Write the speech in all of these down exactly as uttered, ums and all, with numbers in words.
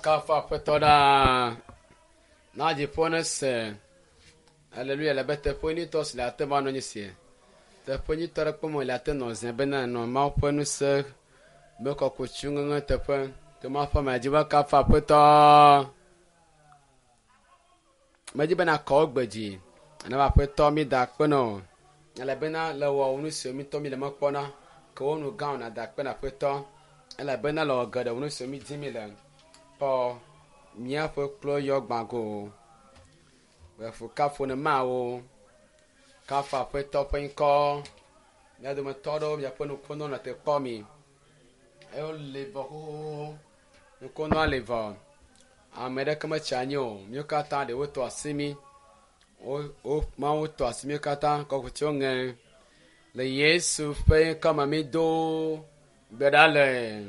kafa petoda na jipone se Alléluia la bête poni tos la te ba no nyisie te poni tore pomo la te no zen bena no ma ponu se me ko ko chunga te pen te ma fa ma jiba kafa peto ma jiba na ko gbeji na ba peto mi da peno ala bena la wo unu se mi to mi le ma pona ko unu ga na da pena peto ala bena lo gada unu se mi dimi le po mia fo klo yo gbago we fu ka fo na ma o ka fa pe to pe nko ya do ma todo ya po no kono na te po mi e o le vo no kono ale vo a me de kama chanyo mi ka ta de wo to asimi o o ma wo to asimi ka ta ko ko chonge le Yesu pe kama mi do bedale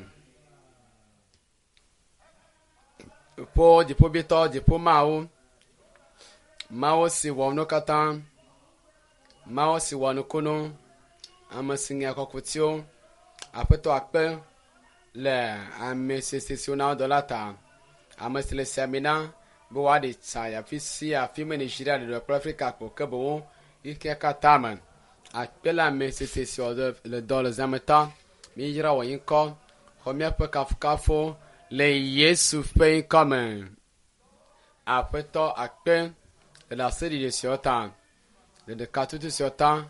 po di po bito di po ma o Mao si wano kata Mao si wano kono ama singa kokotio apeto akpe le ame sesesiona dolata ama sele semina bo wadi tsaya fisi afi me Nigeria de Africa ko kebo ike kata man akpe la ame sesesio de le dollar zameta mi jira wo yinko homia pe kafkafo le Yesu fe comme apeto akpe de la série de Siotan, de quatre de Siotan,